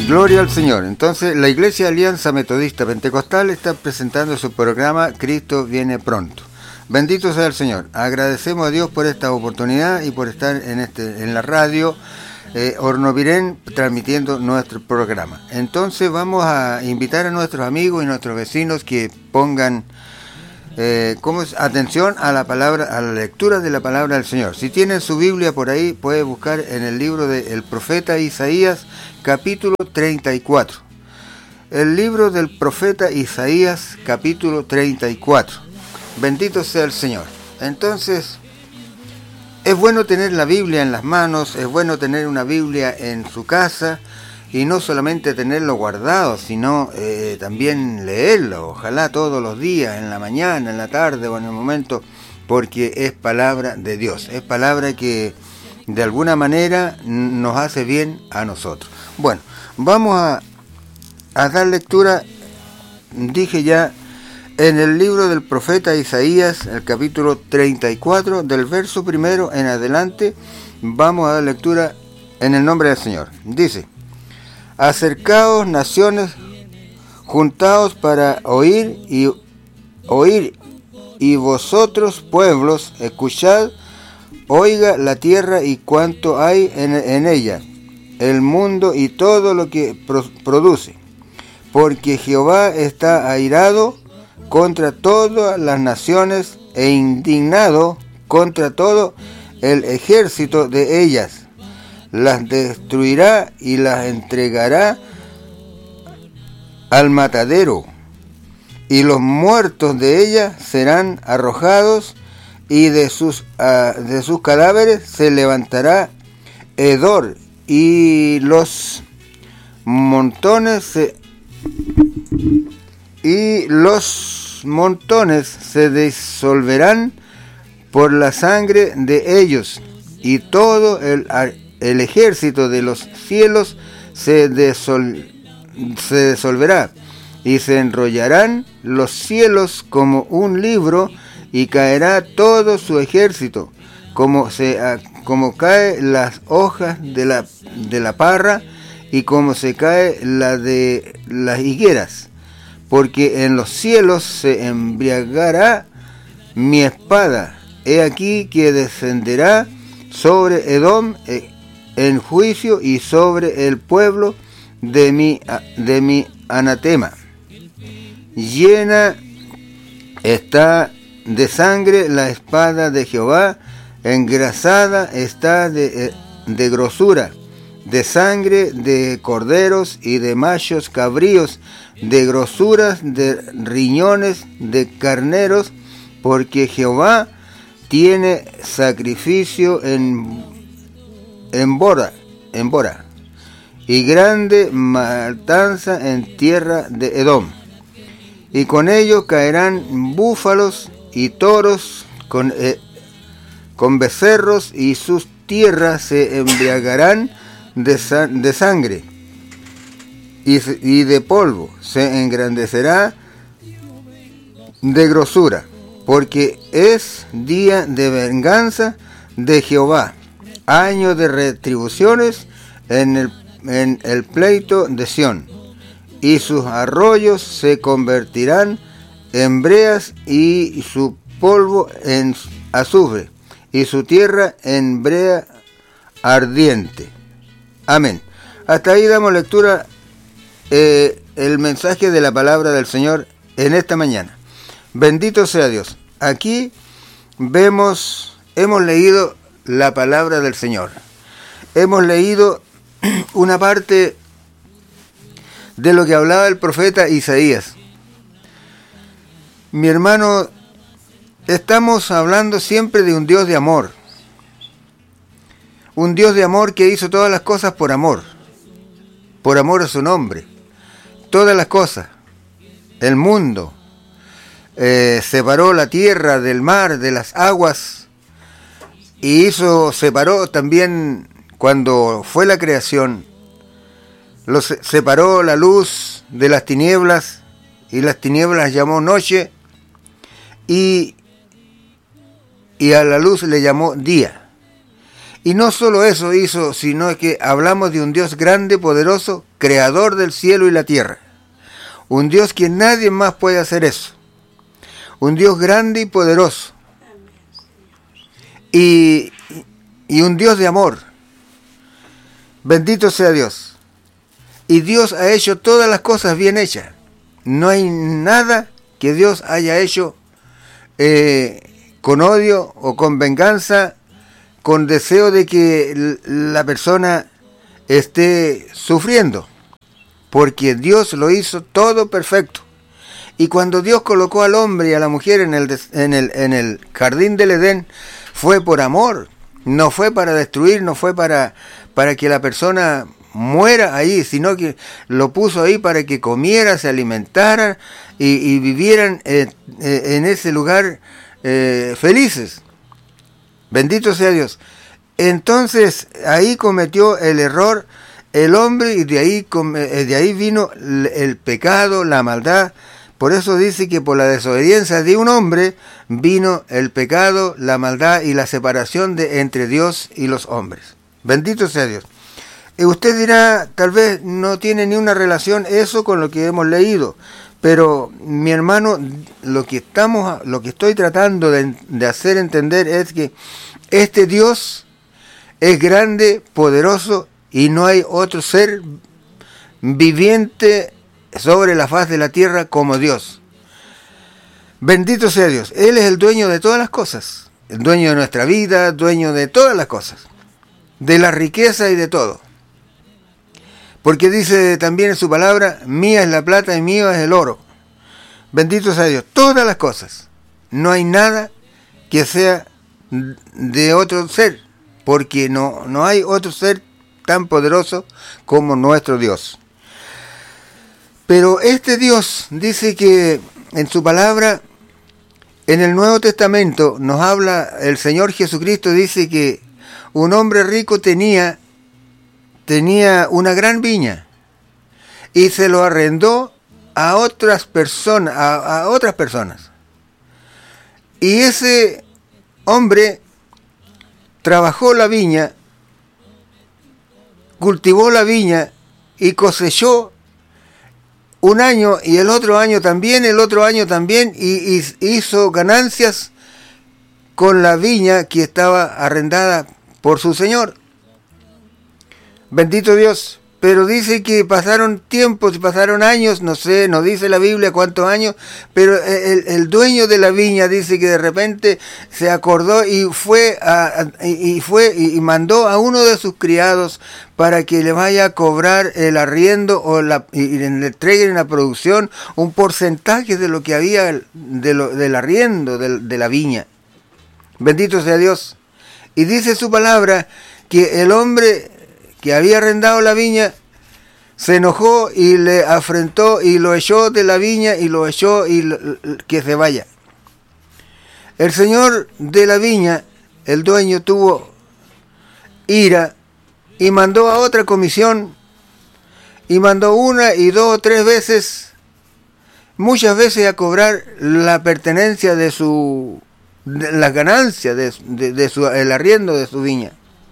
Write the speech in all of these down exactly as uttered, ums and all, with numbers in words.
Gloria al Señor. Entonces, la Iglesia Alianza Metodista Pentecostal está presentando su programa Cristo viene pronto. Bendito sea el Señor. Agradecemos a Dios por esta oportunidad y por estar en este en la radio eh, Hornovirén transmitiendo nuestro programa. Entonces, vamos a invitar a nuestros amigos y nuestros vecinos que pongan eh, ¿cómo es? atención a la palabra, a la lectura de la palabra del Señor. Si tienen su Biblia por ahí, puede buscar en el libro del profeta Isaías, capítulo treinta y cuatro. El libro del profeta Isaías, capítulo treinta y cuatro. Bendito sea el Señor. Entonces, es bueno tener la Biblia en las manos, es bueno tener una Biblia en su casa, y no solamente tenerlo guardado, sino eh, también leerlo, ojalá todos los días, en la mañana, en la tarde o en el momento, porque es palabra de Dios, es palabra que de alguna manera nos hace bien a nosotros. Bueno, vamos a, a dar lectura, dije ya, en el libro del profeta Isaías, el capítulo treinta y cuatro, del verso primero en adelante, vamos a dar lectura en el nombre del Señor. Dice: acercaos naciones, juntaos para oír y oír, y vosotros pueblos, escuchad, oiga la tierra y cuanto hay en, en ella, el mundo y todo lo que pro, produce, porque Jehová está airado contra todas las naciones e indignado contra todo el ejército de ellas. Las destruirá y las entregará al matadero, y los muertos de ella serán arrojados, y de sus, uh, de sus cadáveres se levantará hedor, y los montones se, y los montones se disolverán por la sangre de ellos, y todo el El ejército de los cielos se, desol, se disolverá, y se enrollarán los cielos como un libro, y caerá todo su ejército, como, se, como cae las hojas de la, de la parra, y como se cae la de las higueras, porque en los cielos se embriagará mi espada. He aquí que descenderá sobre Edom en juicio, y sobre el pueblo de mi, de mi anatema. Llena está de sangre la espada de Jehová, engrasada está de, de grosura, de sangre de corderos y de machos cabríos, de grosuras de riñones de carneros, porque Jehová tiene sacrificio en En Bora, en Bora, y grande matanza en tierra de Edom, y con ellos caerán búfalos y toros con, eh, con becerros, y sus tierras se embriagarán de, san, de sangre y, y de polvo, se engrandecerá de grosura, porque es día de venganza de Jehová, año de retribuciones en el, en el pleito de Sión, y sus arroyos se convertirán en breas, y su polvo en azufre, y su tierra en brea ardiente. Amén. Hasta ahí damos lectura eh, el mensaje de la palabra del Señor en esta mañana. Bendito sea Dios. Aquí vemos, hemos leído la palabra del Señor. Hemos leído una parte de lo que hablaba el profeta Isaías. Mi hermano, estamos hablando siempre de un Dios de amor. Un Dios de amor que hizo todas las cosas por amor. Por amor a su nombre. Todas las cosas. El mundo. Eh, separó la tierra del mar, de las aguas. Y hizo, separó también, cuando fue la creación, los separó la luz de las tinieblas, y las tinieblas llamó noche, y, y a la luz le llamó día. Y no solo eso hizo, sino que hablamos de un Dios grande, poderoso, creador del cielo y la tierra. Un Dios que nadie más puede hacer eso. Un Dios grande y poderoso. Y, y un Dios de amor. Bendito sea Dios. Y Dios ha hecho todas las cosas bien hechas. No hay nada que Dios haya hecho eh, con odio o con venganza, con deseo de que la persona esté sufriendo. Porque Dios lo hizo todo perfecto. Y cuando Dios colocó al hombre y a la mujer en el, en el, en el jardín del Edén, fue por amor. No fue para destruir, no fue para, para que la persona muera ahí, sino que lo puso ahí para que comiera, se alimentara y, y vivieran eh, eh, en ese lugar eh, felices. Bendito sea Dios. Entonces ahí cometió el error el hombre y de ahí, de ahí vino el pecado, la maldad. Por eso dice que por la desobediencia de un hombre vino el pecado, la maldad y la separación de, entre Dios y los hombres. Bendito sea Dios. Y usted dirá, tal vez no tiene ni una relación eso con lo que hemos leído, pero mi hermano, lo que estamos, lo que estoy tratando de, de hacer entender es que este Dios es grande, poderoso, y no hay otro ser viviente sobre la faz de la tierra como Dios. Bendito sea Dios. Él es el dueño de todas las cosas. El dueño de nuestra vida, dueño de todas las cosas. De la riqueza y de todo. Porque dice también en su palabra, mía es la plata y mío es el oro. Bendito sea Dios. Todas las cosas. No hay nada que sea de otro ser. Porque no, no hay otro ser tan poderoso como nuestro Dios. Pero este Dios dice que en su palabra, en el Nuevo Testamento, nos habla, el Señor Jesucristo dice que un hombre rico tenía, tenía una gran viña y se lo arrendó a otras personas, a, a otras personas. Y ese hombre trabajó la viña, cultivó la viña y cosechó un año y el otro año también, el otro año también, y, y hizo ganancias con la viña que estaba arrendada por su señor. Bendito Dios. Pero dice que pasaron tiempos, pasaron años, no sé, no dice la Biblia cuántos años, pero el, el dueño de la viña dice que de repente se acordó y fue a, y fue y mandó a uno de sus criados para que le vaya a cobrar el arriendo o la, y le entreguen en la producción un porcentaje de lo que había de lo, del arriendo de, de la viña. Bendito sea Dios. Y dice su palabra que el hombre que había arrendado la viña se enojó y le afrentó y lo echó de la viña y lo echó y lo, que se vaya. El señor de la viña, el dueño, tuvo ira y mandó a otra comisión y mandó una y dos o tres veces, muchas veces a cobrar la pertenencia de su, de las ganancias de, de, de su, el arriendo de su viña.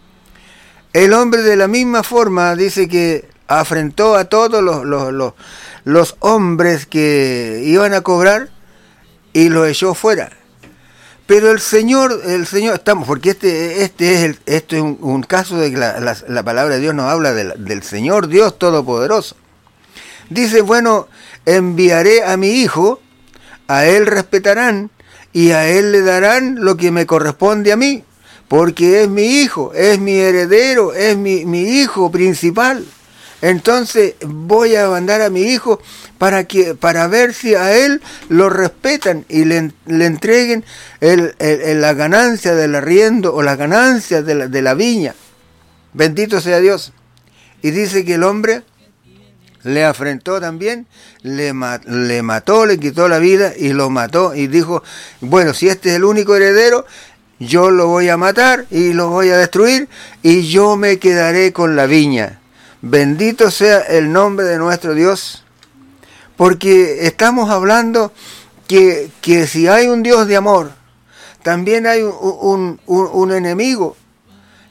El hombre de la misma forma dice que afrentó a todos los, los, los, los hombres que iban a cobrar y los echó fuera. Pero el Señor, el Señor, estamos, porque este, este es el, este es un, un caso de que la, la, la palabra de Dios nos habla de la, del Señor Dios Todopoderoso. Dice, bueno, enviaré a mi hijo, a él respetarán y a él le darán lo que me corresponde a mí. Porque es mi hijo, es mi heredero, es mi, mi hijo principal. Entonces voy a mandar a mi hijo para que para ver si a él lo respetan y le, le entreguen el, el, el, la ganancia del arriendo o la ganancia de la, de la viña. Bendito sea Dios. Y dice que el hombre le afrentó también, le, le mató, le quitó la vida y lo mató. Y dijo, bueno, si este es el único heredero, yo lo voy a matar y lo voy a destruir y yo me quedaré con la viña. Bendito sea el nombre de nuestro Dios, porque estamos hablando que, que si hay un Dios de amor, también hay un, un, un, un enemigo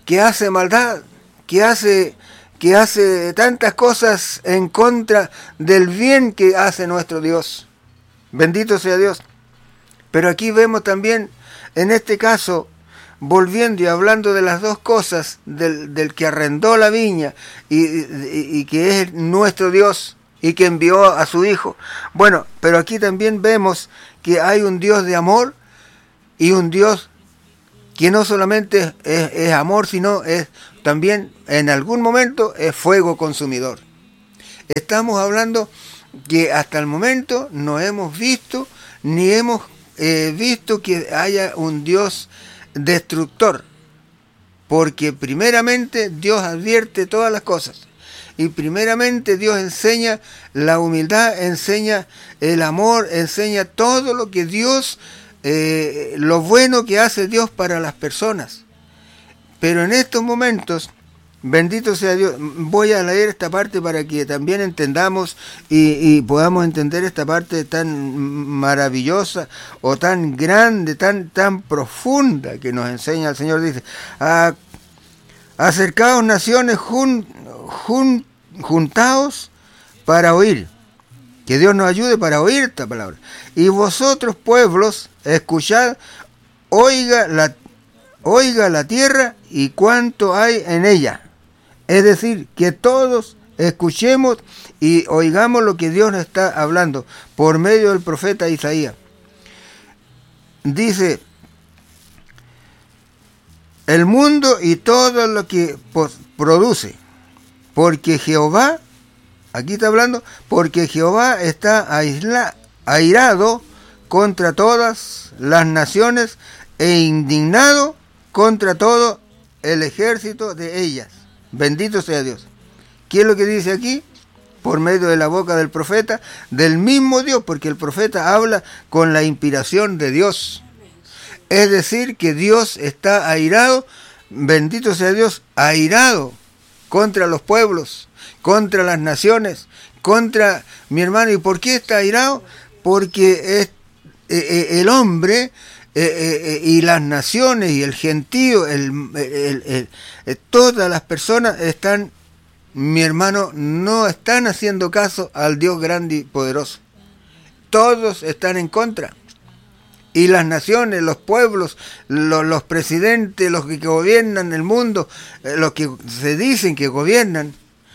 que hace maldad, que hace, que hace tantas cosas en contra del bien que hace nuestro Dios. Bendito sea Dios. Pero aquí vemos también, en este caso, volviendo y hablando de las dos cosas, del, del que arrendó la viña y, y, y que es nuestro Dios y que envió a su Hijo. Bueno, pero aquí también vemos que hay un Dios de amor y un Dios que no solamente es, es amor, sino es también en algún momento es fuego consumidor. Estamos hablando que hasta el momento no hemos visto ni hemos eh, visto que haya un Dios destructor, porque primeramente Dios advierte todas las cosas y primeramente Dios enseña la humildad, enseña el amor, enseña todo lo que Dios, eh, lo bueno que hace Dios para las personas. Pero en estos momentos, bendito sea Dios, voy a leer esta parte para que también entendamos y, y podamos entender esta parte tan maravillosa o tan grande, tan, tan profunda que nos enseña el Señor. Dice, a, acercaos naciones, jun, jun, juntaos para oír. Que Dios nos ayude para oír esta palabra. Y vosotros pueblos, escuchad, oiga la, oiga la tierra y cuánto hay en ella. Es decir, que todos escuchemos y oigamos lo que Dios nos está hablando por medio del profeta Isaías. Dice, el mundo y todo lo que produce, porque Jehová, aquí está hablando, porque Jehová está aisla, airado contra todas las naciones e indignado contra todo el ejército de ellas. Bendito sea Dios. ¿Qué es lo que dice aquí? Por medio de la boca del profeta, del mismo Dios, porque el profeta habla con la inspiración de Dios. Es decir, que Dios está airado, bendito sea Dios, airado contra los pueblos, contra las naciones, contra mi hermano. ¿Y por qué está airado? Porque es, eh, el hombre... Eh, eh, y las naciones y el gentío, el, el, el, el, todas las personas están, mi hermano, no están haciendo caso al Dios grande y poderoso. Todos están en contra. Y las naciones, los pueblos, los, los presidentes, los que gobiernan el mundo, eh, los que se dicen que gobiernan,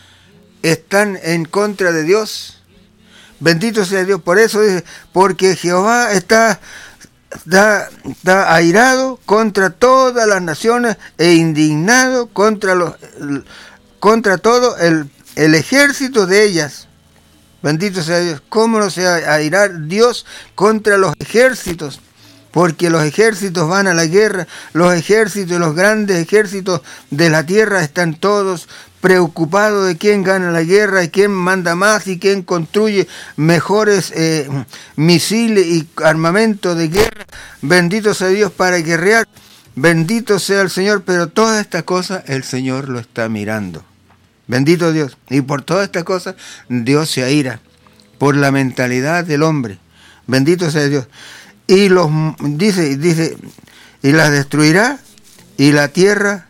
están en contra de Dios. Bendito sea Dios. Por eso dice, porque Jehová está... Está, está airado contra todas las naciones e indignado contra los contra todo el, el ejército de ellas. Bendito sea Dios. ¿Cómo no se va a airar Dios contra los ejércitos? Porque los ejércitos van a la guerra, los ejércitos, los grandes ejércitos de la tierra están todos preocupados de quién gana la guerra y quién manda más y quién construye mejores eh, misiles y armamento de guerra. Bendito sea Dios para guerrear, bendito sea el Señor, pero todas estas cosas el Señor lo está mirando. Bendito Dios. Y por todas estas cosas Dios se aira, por la mentalidad del hombre. Bendito sea Dios. Y los dice, dice, y las destruirá, y la tierra,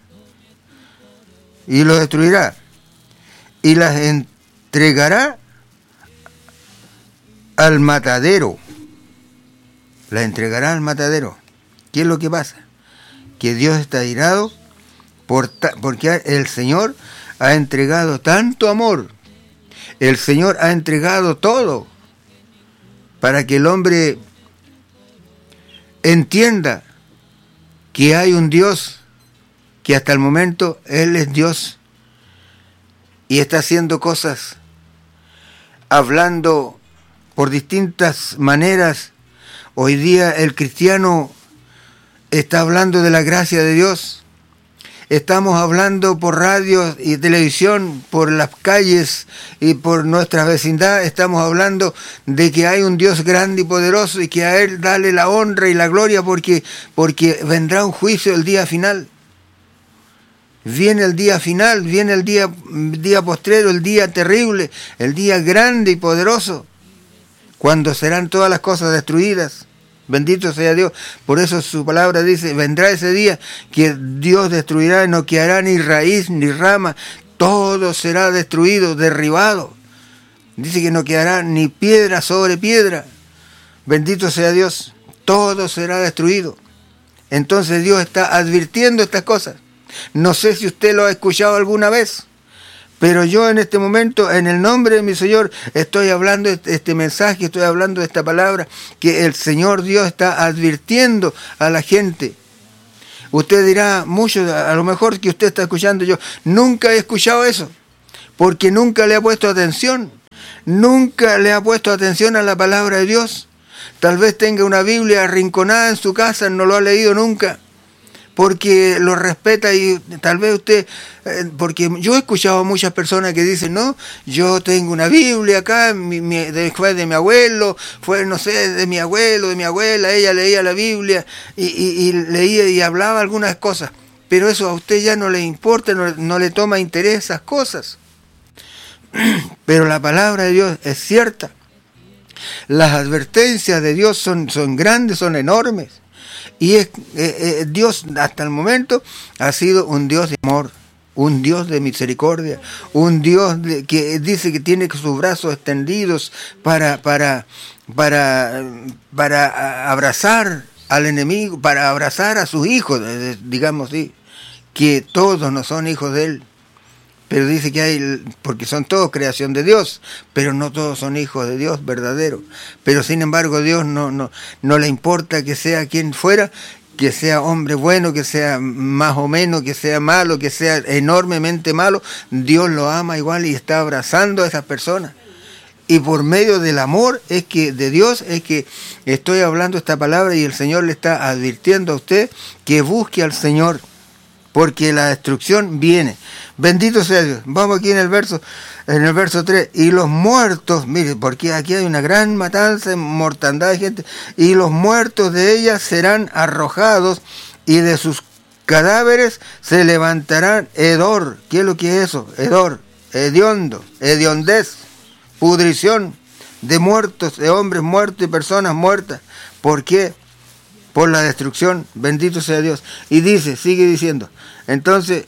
y los destruirá, y las entregará al matadero. La entregará al matadero. ¿Qué es lo que pasa? Que Dios está airado por ta- porque el Señor ha entregado tanto amor. El Señor ha entregado todo para que el hombre entienda que hay un Dios, que hasta el momento Él es Dios y está haciendo cosas, hablando por distintas maneras. Hoy día el cristiano está hablando de la gracia de Dios. Estamos hablando por radio y televisión, por las calles y por nuestra vecindad. Estamos hablando de que hay un Dios grande y poderoso y que a Él dale la honra y la gloria porque, porque vendrá un juicio el día final. Viene el día final, viene el día, día postrero, el día terrible, el día grande y poderoso, cuando serán todas las cosas destruidas. Bendito sea Dios. Por eso su palabra dice, vendrá ese día que Dios destruirá, no quedará ni raíz ni rama, todo será destruido, derribado. Dice que no quedará ni piedra sobre piedra. Bendito sea Dios, todo será destruido. Entonces Dios está advirtiendo estas cosas. No sé si usted lo ha escuchado alguna vez, pero yo en este momento, en el nombre de mi Señor, estoy hablando este mensaje, estoy hablando de esta palabra, que el Señor Dios está advirtiendo a la gente. Usted dirá, mucho, a lo mejor que usted está escuchando, yo nunca he escuchado eso, porque nunca le ha puesto atención, nunca le ha puesto atención a la palabra de Dios. Tal vez tenga una Biblia arrinconada en su casa, no lo ha leído nunca, porque lo respeta y tal vez usted, eh, porque yo he escuchado a muchas personas que dicen, no, yo tengo una Biblia acá, mi, mi, de, fue de mi abuelo, fue, no sé, de mi abuelo, de mi abuela, ella leía la Biblia y, y, y leía y hablaba algunas cosas, pero eso a usted ya no le importa, no, no le toma interés esas cosas. Pero la palabra de Dios es cierta. Las advertencias de Dios son, son grandes, son enormes. Y es, eh, eh, Dios hasta el momento ha sido un Dios de amor, un Dios de misericordia, un Dios de, que dice que tiene sus brazos extendidos para, para, para, para abrazar al enemigo, para abrazar a sus hijos, digamos así, que todos no son hijos de Él. Pero dice que hay, porque son todos creación de Dios, pero no todos son hijos de Dios verdadero. Pero sin embargo Dios no, no, no le importa que sea quien fuera, que sea hombre bueno, que sea más o menos, que sea malo, que sea enormemente malo, Dios lo ama igual y está abrazando a esas personas. Y por medio del amor es que de Dios es que estoy hablando esta palabra y el Señor le está advirtiendo a usted que busque al Señor, porque la destrucción viene. Bendito sea Dios. Vamos aquí en el verso, en el verso tres. Y los muertos, mire, porque aquí hay una gran matanza, mortandad de gente, y los muertos de ellas serán arrojados, y de sus cadáveres se levantarán hedor. ¿Qué es lo que es eso? Hedor, hediondo, hediondez, pudrición de muertos, de hombres muertos y personas muertas. ¿Por qué? Por la destrucción. Bendito sea Dios. Y dice, sigue diciendo, entonces,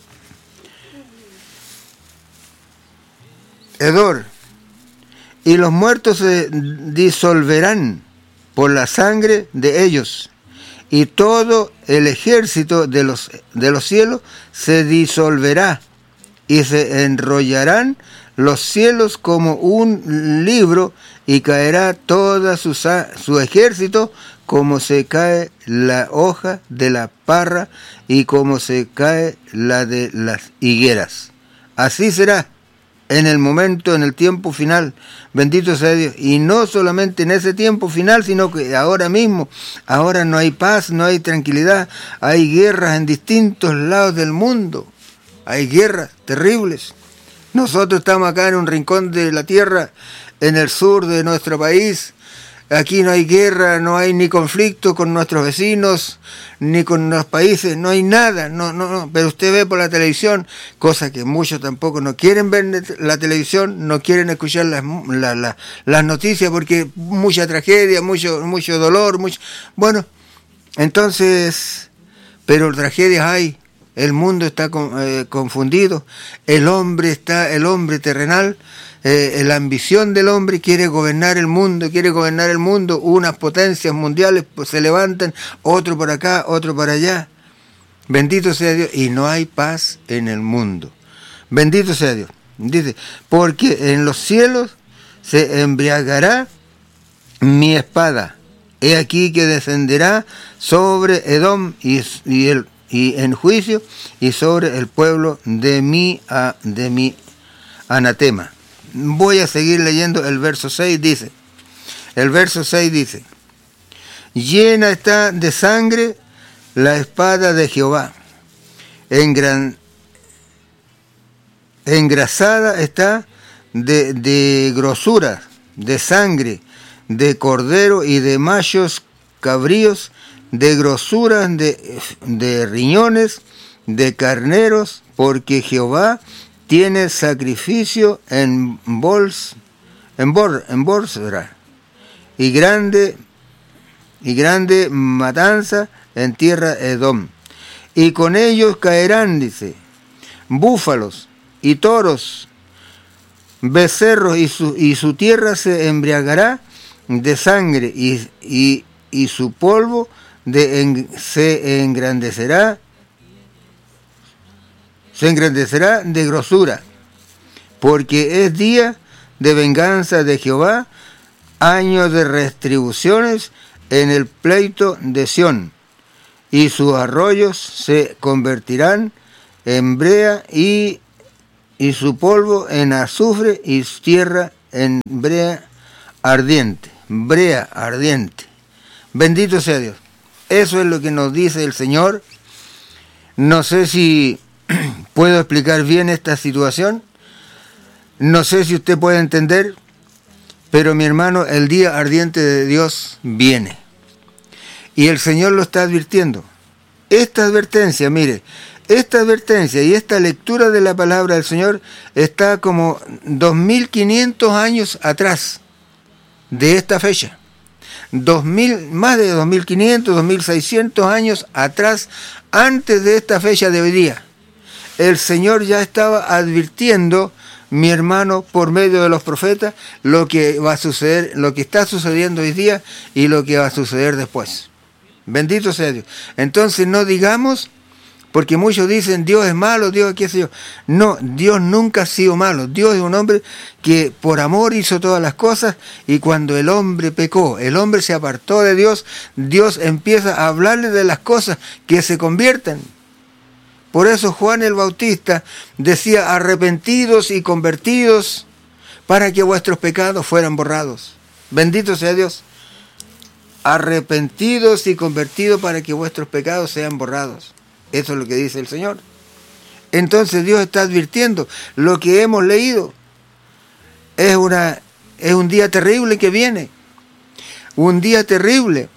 hedor, y los muertos se disolverán por la sangre de ellos, y todo el ejército de los, de los cielos se disolverá, y se enrollarán los cielos como un libro, y caerá todo su, su ejército como se cae la hoja de la parra y como se cae la de las higueras. Así será en el momento, en el tiempo final. Bendito sea Dios. Y no solamente en ese tiempo final, sino que ahora mismo. Ahora no hay paz, no hay tranquilidad. Hay guerras en distintos lados del mundo. Hay guerras terribles. Nosotros estamos acá en un rincón de la tierra, en el sur de nuestro país. Aquí no hay guerra, no hay ni conflicto con nuestros vecinos, ni con los países, no hay nada, no, no, no. Pero usted ve por la televisión, cosas que muchos tampoco no quieren ver la televisión, no quieren escuchar las, la, la, las noticias porque mucha tragedia, mucho, mucho dolor, mucho. Bueno, entonces, pero tragedias hay, el mundo está eh, confundido, el hombre está, el hombre terrenal. Eh, la ambición del hombre quiere gobernar el mundo, quiere gobernar el mundo, unas potencias mundiales pues, se levantan, otro por acá, otro por allá. Bendito sea Dios, y no hay paz en el mundo. Bendito sea Dios. Dice, porque en los cielos se embriagará mi espada. He aquí que descenderá sobre Edom y, y, el, y en juicio y sobre el pueblo de mi, a, de mi anatema. Voy a seguir leyendo el verso seis, dice, el verso seis dice, llena está de sangre la espada de Jehová, engran, engrasada está de, de grosura, de sangre, de cordero y de machos cabríos, de grosura de, de riñones, de carneros, porque Jehová tiene sacrificio en bols, en bor, en bolsra, y grande y grande matanza en tierra Edom. Y con ellos caerán, dice, búfalos y toros, becerros, y su, y su tierra se embriagará de sangre, y, y, y su polvo de en, se engrandecerá, se engrandecerá de grosura, porque es día de venganza de Jehová, año de retribuciones en el pleito de Sión, y sus arroyos se convertirán en brea, y, y su polvo en azufre, y su tierra en brea ardiente, brea ardiente. Bendito sea Dios. Eso es lo que nos dice el Señor. No sé si puedo explicar bien esta situación, no sé si usted puede entender, pero mi hermano, el día ardiente de Dios viene. Y el Señor lo está advirtiendo. Esta advertencia, mire, esta advertencia y esta lectura de la palabra del Señor está como dos mil quinientos años atrás de esta fecha. dos mil, más de dos mil quinientos, dos mil seiscientos años atrás, antes de esta fecha de hoy día. El Señor ya estaba advirtiendo, mi hermano, por medio de los profetas, lo que va a suceder, lo que está sucediendo hoy día y lo que va a suceder después. Bendito sea Dios. Entonces no digamos, porque muchos dicen Dios es malo, Dios qué sé yo. No, Dios nunca ha sido malo. Dios es un hombre que por amor hizo todas las cosas, y cuando el hombre pecó, el hombre se apartó de Dios, Dios empieza a hablarle de las cosas que se convierten. Por eso Juan el Bautista decía, arrepentidos y convertidos para que vuestros pecados fueran borrados. Bendito sea Dios. Arrepentidos y convertidos para que vuestros pecados sean borrados. Eso es lo que dice el Señor. Entonces Dios está advirtiendo lo que hemos leído. Es, una, es un día terrible que viene. Un día terrible.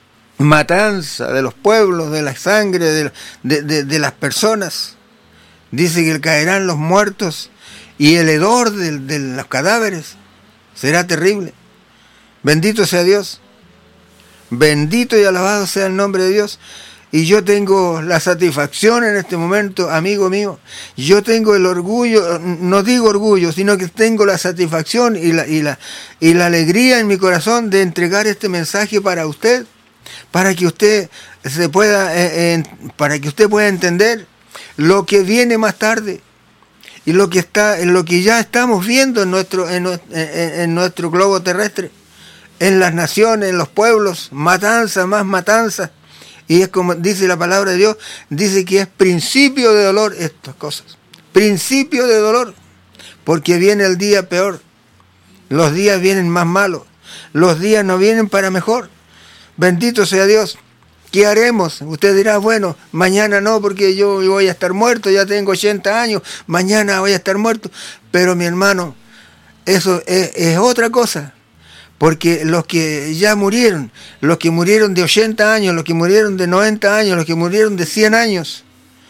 Matanza de los pueblos, de la sangre, de, de, de, de las personas. Dice que caerán los muertos y el hedor de, de los cadáveres será terrible. Bendito sea Dios. Bendito y alabado sea el nombre de Dios. Y yo tengo la satisfacción en este momento, amigo mío. Yo tengo el orgullo, no digo orgullo, sino que tengo la satisfacción y la, y la, y la alegría en mi corazón de entregar este mensaje para usted, para que usted se pueda, eh, eh, para que usted pueda entender lo que viene más tarde y lo que está, en lo que ya estamos viendo en nuestro, en, en, en nuestro globo terrestre, en las naciones, en los pueblos, matanza, más matanza. Y es como dice la palabra de Dios, dice que es principio de dolor estas cosas. Principio de dolor, porque viene el día peor. Los días vienen más malos. Los días no vienen para mejor. Bendito sea Dios. ¿Qué haremos? Usted dirá, bueno, mañana no, porque yo voy a estar muerto, ya tengo ochenta años, mañana voy a estar muerto. Pero mi hermano, eso es, es otra cosa. Porque los que ya murieron, los que murieron de ochenta años, los que murieron de noventa años, los que murieron de cien años,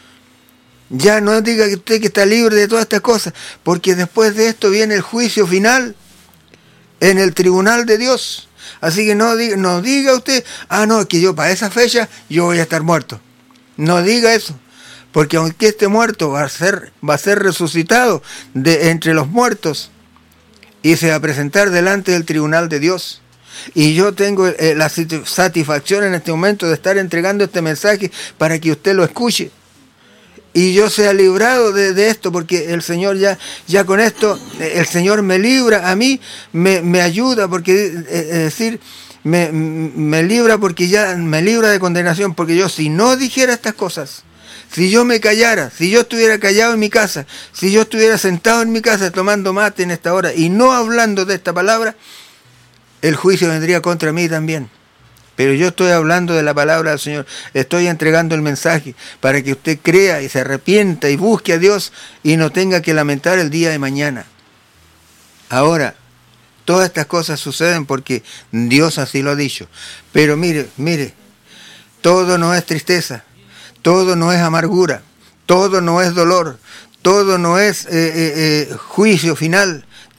ya no diga que usted que está libre de todas estas cosas, porque después de esto viene el juicio final en el tribunal de Dios. Así que no diga, no diga usted, ah no, que yo para esa fecha yo voy a estar muerto. No diga eso, porque aunque esté muerto va a ser, va a ser resucitado de entre los muertos y se va a presentar delante del tribunal de Dios. Y yo tengo eh, la satisfacción en este momento de estar entregando este mensaje para que usted lo escuche. Y yo sea librado de, de esto, porque el Señor ya, ya con esto, el Señor me libra a mí, me, me ayuda, porque es eh, decir, me, me libra porque ya me libra de condenación, porque yo si no dijera estas cosas, si yo me callara, si yo estuviera callado en mi casa, si yo estuviera sentado en mi casa tomando mate en esta hora y no hablando de esta palabra, el juicio vendría contra mí también. Pero yo estoy hablando de la palabra del Señor, estoy entregando el mensaje para que usted crea y se arrepienta y busque a Dios y no tenga que lamentar el día de mañana. Ahora, todas estas cosas suceden porque Dios así lo ha dicho. Pero mire, mire, todo no es tristeza. Todo no es amargura, todo no es dolor, todo no es eh, eh, eh, juicio final,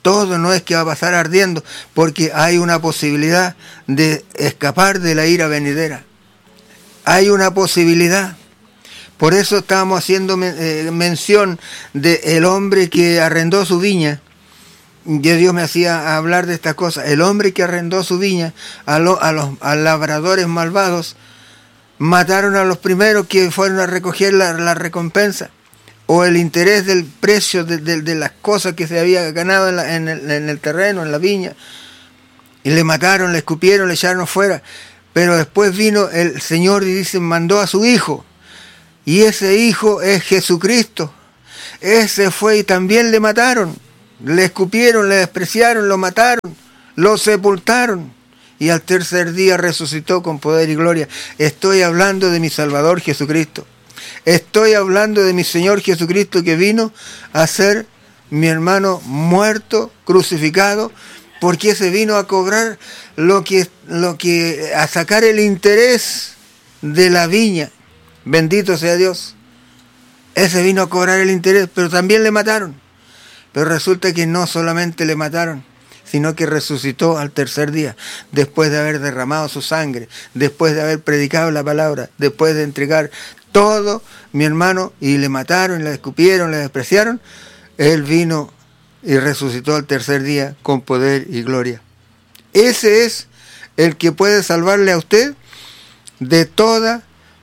todo no es que va a pasar ardiendo, porque hay una posibilidad de escapar de la ira venidera. Hay una posibilidad. Por eso estábamos haciendo eh, mención del hombre que arrendó su viña. Y Dios me hacía hablar de estas cosas. El hombre que arrendó su viña a, lo, a los a labradores malvados, mataron a los primeros que fueron a recoger la, la recompensa o el interés del precio de, de, de las cosas que se había ganado en, la, en, el, en el terreno, en la viña, y le mataron, le escupieron, le echaron fuera. Pero después vino el Señor y dice, mandó a su hijo, y ese hijo es Jesucristo. Ese fue y también le mataron, le escupieron, le despreciaron, lo mataron, lo sepultaron, y al tercer día resucitó con poder y gloria. Estoy hablando de mi Salvador Jesucristo. Estoy hablando de mi Señor Jesucristo, que vino a ser mi hermano muerto, crucificado, porque se vino a cobrar lo que, lo que, a sacar el interés de la viña. Bendito sea Dios. Ese vino a cobrar el interés, pero también le mataron. Pero resulta que no solamente le mataron, sino que resucitó al tercer día, después de haber derramado su sangre, después de haber predicado la palabra, después de entregar todo, mi hermano, y le mataron, le escupieron, le despreciaron. Él vino y resucitó al tercer día con poder y gloria. Ese es el que puede salvarle a usted de toda,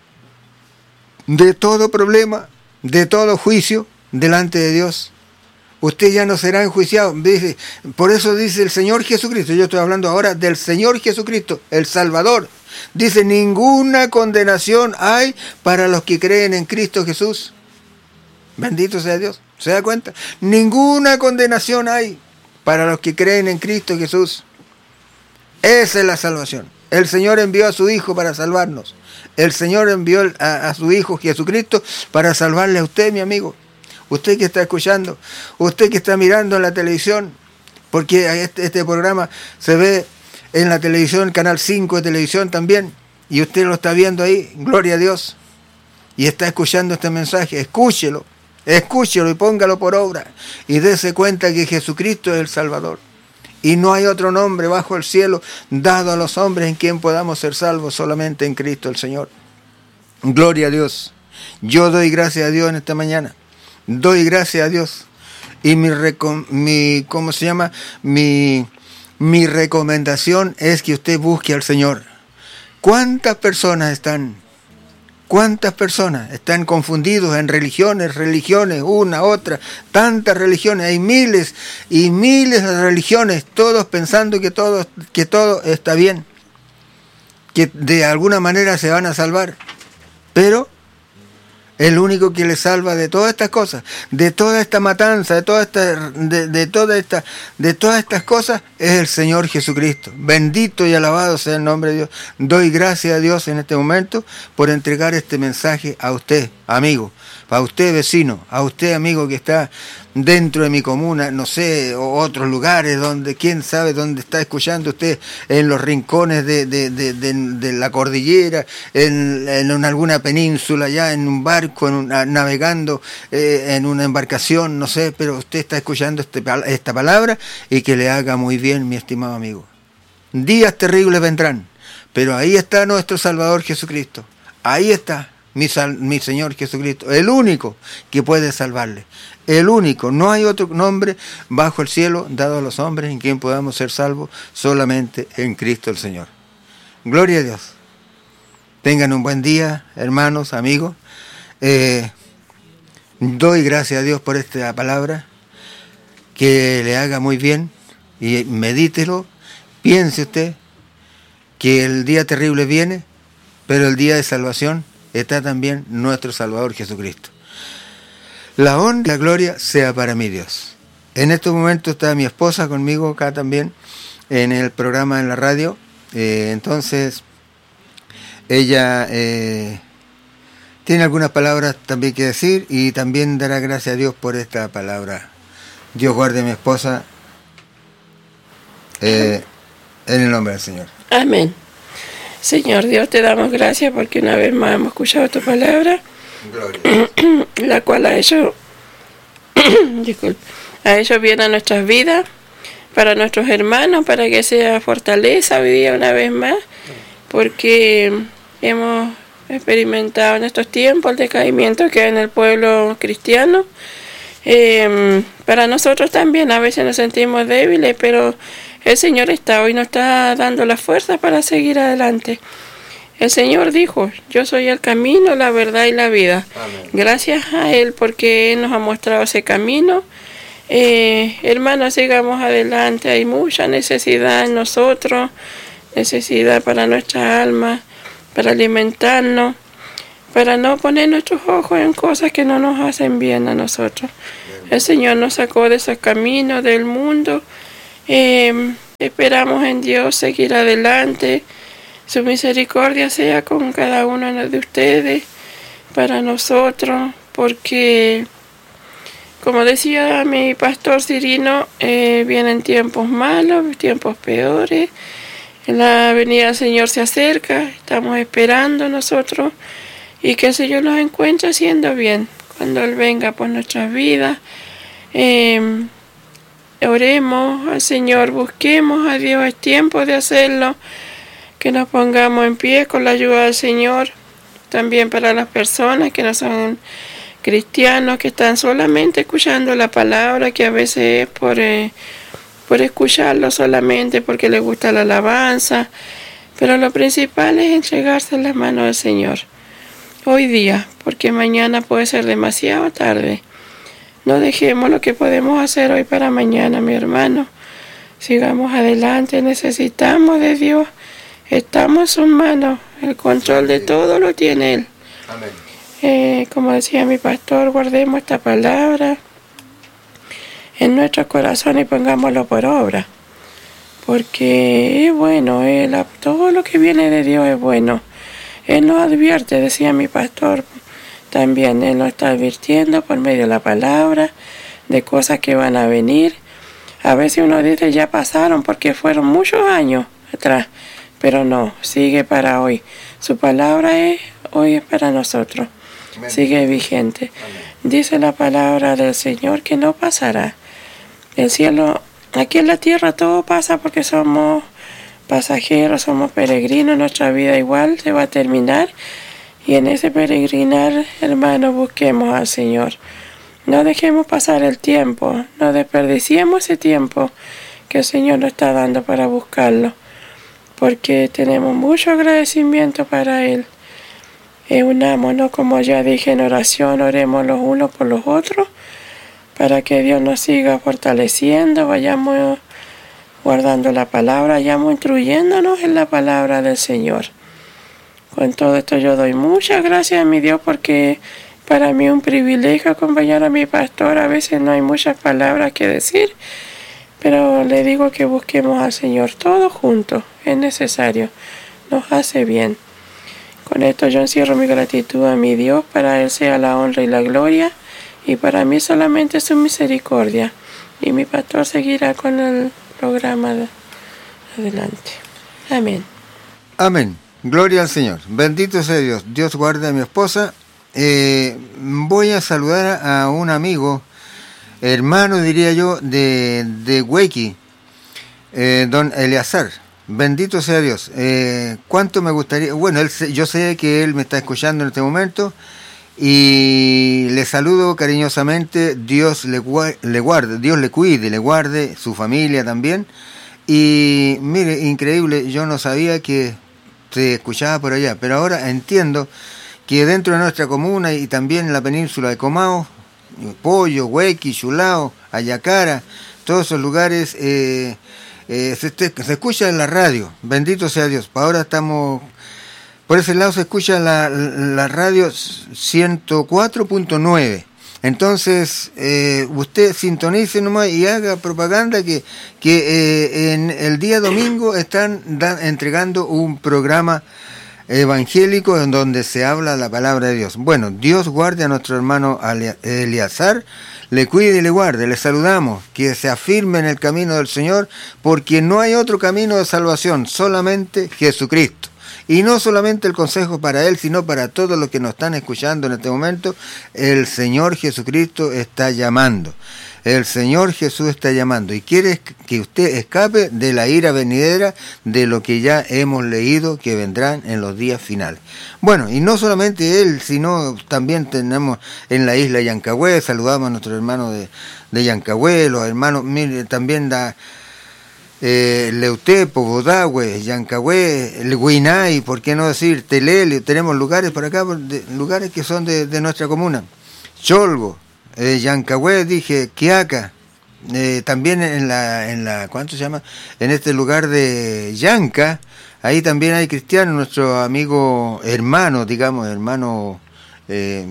de todo problema, de todo juicio delante de Dios. Usted ya no será enjuiciado. Dice, por eso dice el Señor Jesucristo. Yo estoy hablando ahora del Señor Jesucristo, el Salvador. Dice, ninguna condenación hay para los que creen en Cristo Jesús. Bendito sea Dios. ¿Se da cuenta? Ninguna condenación hay para los que creen en Cristo Jesús. Esa es la salvación. El Señor envió a su Hijo para salvarnos. El Señor envió a, a su Hijo Jesucristo para salvarle a usted, mi amigo. Usted que está escuchando, usted que está mirando en la televisión, porque este, este programa se ve en la televisión, Canal cinco de televisión también, y usted lo está viendo ahí, gloria a Dios, y está escuchando este mensaje. Escúchelo, escúchelo y póngalo por obra, y dése cuenta que Jesucristo es el Salvador, y no hay otro nombre bajo el cielo dado a los hombres en quien podamos ser salvos, solamente en Cristo el Señor. Gloria a Dios. Yo doy gracias a Dios en esta mañana. Doy gracias a Dios. Y mi, mi ¿cómo se llama? Mi, mi recomendación es que usted busque al Señor. ¿Cuántas personas están? ¿Cuántas personas están confundidos en religiones, religiones, una, otra? Tantas religiones, hay miles y miles de religiones, todos pensando que todo, que todo está bien, que de alguna manera se van a salvar. Pero el único que le salva de todas estas cosas, de toda esta matanza, de toda esta, de, de toda esta, de todas estas cosas, es el Señor Jesucristo. Bendito y alabado sea el nombre de Dios. Doy gracias a Dios en este momento por entregar este mensaje a usted, amigo, a usted, vecino, a usted, amigo, que está dentro de mi comuna, no sé, o otros lugares donde, quién sabe dónde está escuchando usted, en los rincones de, de, de, de, de la cordillera, en, en alguna península, ya en un barco, en una, navegando eh, en una embarcación, no sé, pero usted está escuchando este, esta palabra, y que le haga muy bien, mi estimado amigo. Días terribles vendrán, pero ahí está nuestro Salvador Jesucristo. Ahí está mi, sal, mi Señor Jesucristo, el único que puede salvarle. El único, no hay otro nombre bajo el cielo dado a los hombres en quien podamos ser salvos, solamente en Cristo el Señor. Gloria a Dios. Tengan un buen día, hermanos, amigos. Eh, doy gracias a Dios por esta palabra, que le haga muy bien, y medítelo, piense usted que el día terrible viene, pero el día de salvación está también nuestro Salvador Jesucristo. La honra y la gloria sea para mi Dios. En estos momentos está mi esposa conmigo acá también en el programa en la radio. Eh, entonces, ella eh, tiene algunas palabras también que decir, y también dará gracias a Dios por esta palabra. Dios guarde a mi esposa eh, en el nombre del Señor. Amén. Señor Dios, te damos gracias porque una vez más hemos escuchado tu palabra, Gloria. La cual ha hecho, disculpe, ha hecho bien a nuestras vidas, para nuestros hermanos, para que sea fortaleza hoy día una vez más, porque hemos experimentado en estos tiempos el decaimiento que hay en el pueblo cristiano. Eh, para nosotros también a veces nos sentimos débiles, pero el Señor está hoy nos está dando la fuerza para seguir adelante. El Señor dijo, yo soy el camino, la verdad y la vida. Amén. Gracias a Él porque Él nos ha mostrado ese camino. Eh, hermanos, sigamos adelante, hay mucha necesidad en nosotros, necesidad para nuestra alma, para alimentarnos, para no poner nuestros ojos en cosas que no nos hacen bien a nosotros. El Señor nos sacó de esos caminos del mundo, eh, esperamos en Dios seguir adelante, su misericordia sea con cada uno de ustedes, para nosotros, porque como decía mi pastor Cirino, eh, vienen tiempos malos, tiempos peores, la venida del Señor se acerca, estamos esperando nosotros y que el Señor nos encuentre haciendo bien cuando Él venga por nuestras vidas. Eh, oremos al Señor, busquemos a Dios, es tiempo de hacerlo, que nos pongamos en pie con la ayuda del Señor, también para las personas que no son cristianos, que están solamente escuchando la palabra, que a veces es por, eh, por escucharlo solamente, porque les gusta la alabanza, pero lo principal es entregarse en las manos del Señor, hoy día, porque mañana puede ser demasiado tarde. No dejemos lo que podemos hacer hoy para mañana, mi hermano. Sigamos adelante, necesitamos de Dios. Estamos en sus manos, el control de todo lo tiene Él. Amén. Eh, como decía mi pastor, guardemos esta palabra en nuestro corazón y pongámoslo por obra. Porque es bueno, él, todo lo que viene de Dios es bueno. Él nos advierte, decía mi pastor, también Él nos está advirtiendo por medio de la palabra, de cosas que van a venir. A veces uno dice, ya pasaron porque fueron muchos años atrás. Pero no, sigue para hoy. Su palabra es, hoy es para nosotros. Amén. Sigue vigente. Amén. Dice la palabra del Señor que no pasará. El cielo, aquí en la tierra todo pasa porque somos pasajeros, somos peregrinos, nuestra vida igual se va a terminar. Y en ese peregrinar, hermanos, busquemos al Señor. No dejemos pasar el tiempo, no desperdiciemos ese tiempo que el Señor nos está dando para buscarlo. Porque tenemos mucho agradecimiento para Él. Eh, unámonos, como ya dije en oración, oremos los unos por los otros, para que Dios nos siga fortaleciendo, vayamos guardando la palabra, vayamos instruyéndonos en la palabra del Señor. Con todo esto yo doy muchas gracias a mi Dios, porque para mí es un privilegio acompañar a mi pastor. A veces no hay muchas palabras que decir, pero le digo que busquemos al Señor todos juntos, es necesario, nos hace bien. Con esto yo encierro mi gratitud a mi Dios, para Él sea la honra y la gloria, y para mí solamente su misericordia. Y mi pastor seguirá con el programa de adelante. Amén. Amén. Gloria al Señor. Bendito sea Dios. Dios guarde a mi esposa. Eh, voy a saludar a un amigo, hermano diría yo, de, de Huequi, eh, don Eleazar. Bendito sea Dios. Eh, ¿Cuánto me gustaría? Bueno, él, yo sé que él me está escuchando en este momento y le saludo cariñosamente. Dios le, le guarde, Dios le cuide, le guarde, su familia también. Y mire, increíble, yo no sabía que se escuchaba por allá, pero ahora entiendo que dentro de nuestra comuna y también en la península de Comao, Pollo, Huequi, Chulao, Ayacara, todos esos lugares eh, eh, se, se escucha en la radio. Bendito sea Dios. Ahora estamos, por ese lado se escucha la, la radio ciento cuatro punto nueve. Entonces, eh, usted sintonice nomás y haga propaganda que, que eh, en el día domingo están da, entregando un programa evangélico en donde se habla la palabra de Dios. Bueno, Dios guarde a nuestro hermano Eleazar, le cuide y le guarde. Le saludamos, que se afirme en el camino del Señor, porque no hay otro camino de salvación, solamente Jesucristo. Y no solamente el consejo para él, sino para todos los que nos están escuchando en este momento. El Señor Jesucristo está llamando. El Señor Jesús está llamando y quiere que usted escape de la ira venidera de lo que ya hemos leído que vendrán en los días finales. Bueno, y no solamente él, sino también tenemos en la isla Yancagüe, saludamos a nuestros hermanos de, de Yancagüe, los hermanos, mire, también da eh, Leutepo, Bodagüe, Yancagüe, el Huinay, por qué no decir Telele, tenemos lugares por acá, de, lugares que son de, de nuestra comuna, Cholgo, Eh, Yancagüe, dije, Quiaca, eh, también en la, en la, ¿cuánto se llama? En este lugar de Yanca, ahí también hay cristianos, nuestro amigo hermano, digamos, hermano eh,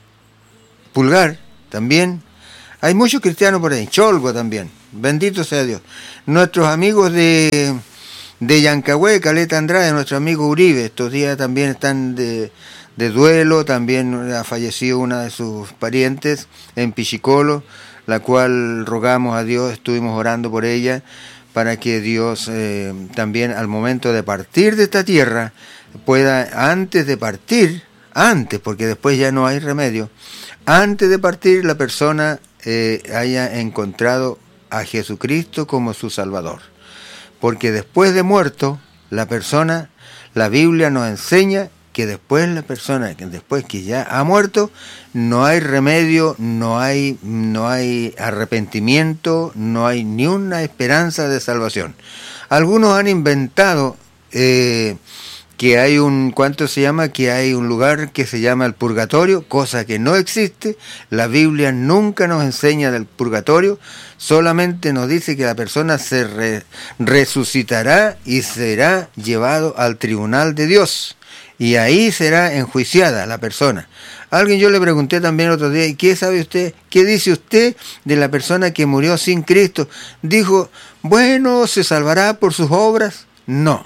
Pulgar, también, hay muchos cristianos por ahí, Cholgo también, bendito sea Dios. Nuestros amigos de, de Yancagüe, Caleta Andrade, nuestro amigo Uribe, estos días también están de... de duelo, también ha fallecido una de sus parientes en Pichicolo, la cual rogamos a Dios, estuvimos orando por ella, para que Dios eh, también al momento de partir de esta tierra, pueda, antes de partir, antes, porque después ya no hay remedio, antes de partir la persona eh, haya encontrado a Jesucristo como su Salvador. Porque después de muerto, la persona, la Biblia nos enseña que después la persona, que después que ya ha muerto, no hay remedio, no hay, no hay arrepentimiento, no hay ni una esperanza de salvación. Algunos han inventado eh, que hay un, ¿cuánto se llama? Que hay un lugar que se llama el purgatorio, cosa que no existe. La Biblia nunca nos enseña del purgatorio, solamente nos dice que la persona se re, resucitará y será llevado al tribunal de Dios. Y ahí será enjuiciada la persona. Alguien yo le pregunté también el otro día, ¿y qué sabe usted? ¿Qué dice usted de la persona que murió sin Cristo? Dijo, bueno, ¿se salvará por sus obras? No,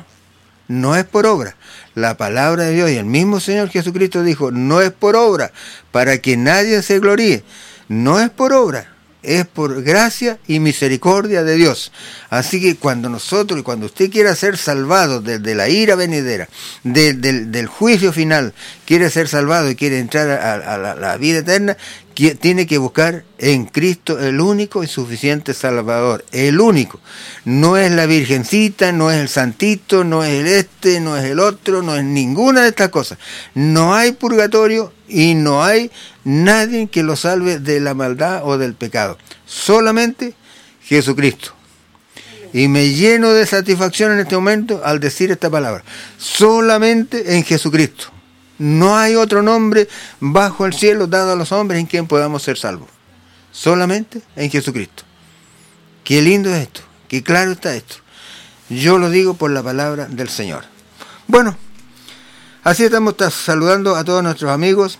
no es por obra. La palabra de Dios y el mismo Señor Jesucristo dijo, no es por obra, para que nadie se gloríe. No es por obra, es por gracia y misericordia de Dios. Así que cuando nosotros, cuando usted quiera ser salvado de, de la ira venidera, de, de, del juicio final, quiere ser salvado y quiere entrar a, a, a la, la vida eterna, que, tiene que buscar en Cristo el único y suficiente Salvador, el único. No es la Virgencita, no es el Santito, no es el este, no es el otro, no es ninguna de estas cosas. No hay purgatorio y no hay nadie que lo salve de la maldad o del pecado. Solamente Jesucristo. Y me lleno de satisfacción en este momento al decir esta palabra. Solamente en Jesucristo. No hay otro nombre bajo el cielo dado a los hombres en quien podamos ser salvos. Solamente en Jesucristo. Qué lindo es esto. Qué claro está esto. Yo lo digo por la palabra del Señor. Bueno, así estamos saludando a todos nuestros amigos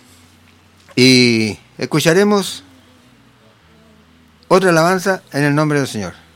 y escucharemos otra alabanza en el nombre del Señor.